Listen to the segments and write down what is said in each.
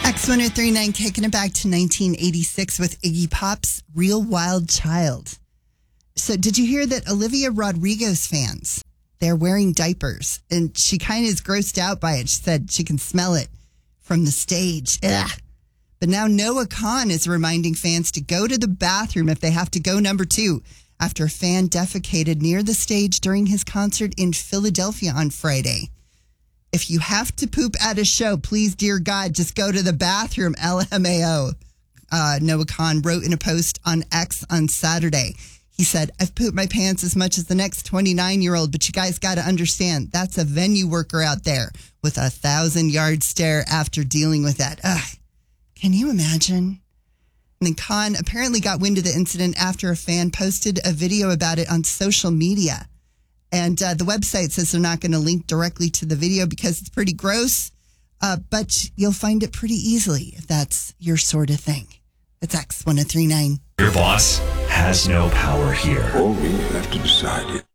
X1039 kicking it back to 1986 with Iggy Pop's Real Wild Child. So did you hear that Olivia Rodrigo's fans, they're wearing diapers, and she kind of is grossed out by it. She said she can smell it from the stage. Ugh. But now Noah Kahan is reminding fans to go to the bathroom if they have to go number 2 after a fan defecated near the stage during his concert in Philadelphia on Friday. If you have to poop at a show, please, dear God, just go to the bathroom, LMAO. Noah Kahan wrote in a post on X on Saturday. He said, I've pooped my pants as much as the next 29-year-old, but you guys got to understand, that's a venue worker out there with a 1,000-yard stare after dealing with that. Ugh, can you imagine? And then Kahan apparently got wind of the incident after a fan posted a video about it on social media. And the website says they're not going to link directly to the video because it's pretty gross, but you'll find it pretty easily if that's your sort of thing. It's X1039. Your boss has no power here. All we have to decide it.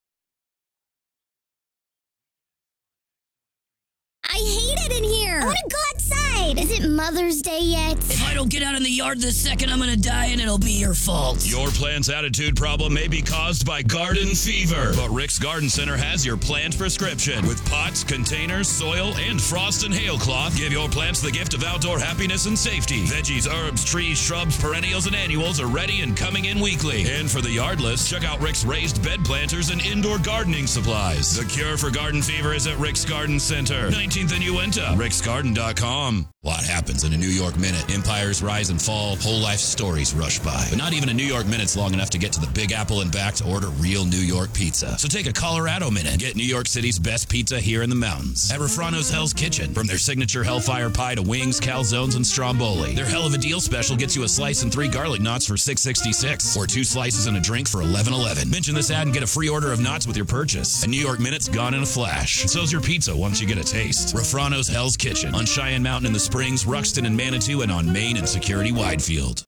I hate it in here. I want to go outside. Is it Mother's Day yet? If I don't get out in the yard this second, I'm going to die and it'll be your fault. Your plant's attitude problem may be caused by garden fever, but Rick's Garden Center has your plant prescription. With pots, containers, soil, and frost and hail cloth, give your plants the gift of outdoor happiness and safety. Veggies, herbs, trees, shrubs, perennials, and annuals are ready and coming in weekly. And for the yardless, check out Rick's raised bed planters and indoor gardening supplies. The cure for garden fever is at Rick's Garden Center, 19th and Uinta, ricksgarden.com. A lot happens in a New York minute. Empires rise and fall, whole life stories rush by. But not even a New York minute's long enough to get to the Big Apple and back to order real New York pizza. So take a Colorado minute and get New York City's best pizza here in the mountains. At Refrano's Hell's Kitchen. From their signature Hellfire Pie to wings, calzones, and stromboli. Their Hell of a Deal special gets you a slice and 3 garlic knots for $6.66. Or 2 slices and a drink for $11.11. Mention this ad and get a free order of knots with your purchase. A New York minute's gone in a flash. So's your pizza once you get a taste. Refrano's Hell's Kitchen. On Cheyenne Mountain in the Springs, Ruxton and Manitou, and on Main and Security Widefield.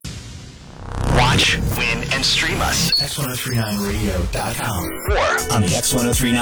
Watch, win, and stream us. X1039radio.com. Or on the X1039